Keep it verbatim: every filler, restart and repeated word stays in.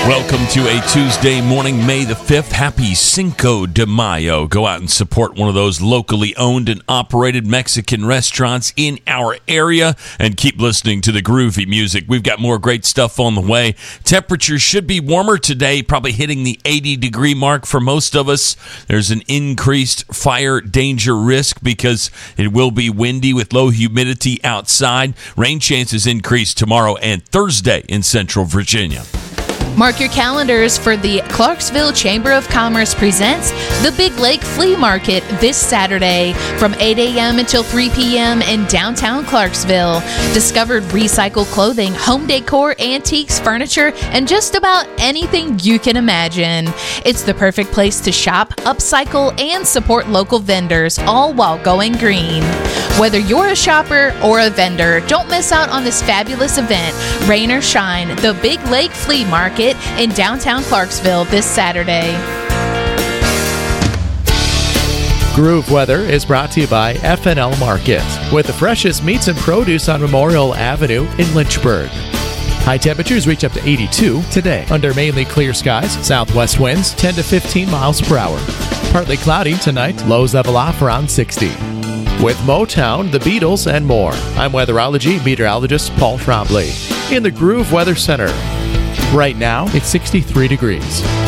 Welcome to a Tuesday morning, May the fifth. Happy Cinco de Mayo. Go out and support one of those locally owned and operated Mexican restaurants in our area and keep listening to the groovy music. We've got more great stuff on the way. Temperatures should be warmer today, probably hitting the eighty degree mark for most of us. There's an increased fire danger risk because it will be windy with low humidity outside. Rain chances increase tomorrow and Thursday in Central Virginia. Mark your calendars for the Clarksville Chamber of Commerce presents the Big Lake Flea Market this Saturday from eight a.m. until three p.m. in downtown Clarksville. Discover recycled clothing, home decor, antiques, furniture, and just about anything you can imagine. It's the perfect place to shop, upcycle, and support local vendors, all while going green. Whether you're a shopper or a vendor, don't miss out on this fabulous event. Rain or shine, the Big Lake Flea Market in downtown Clarksville this Saturday. Groove Weather is brought to you by F and L Market, with the freshest meats and produce on Memorial Avenue in Lynchburg. High temperatures reach up to eighty-two today, under mainly clear skies, southwest winds ten to fifteen miles per hour. Partly cloudy tonight, lows level off around sixty. With Motown, the Beatles, and more, I'm weatherology meteorologist Paul Trombley in the Groove Weather Center. Right now, it's sixty-three degrees.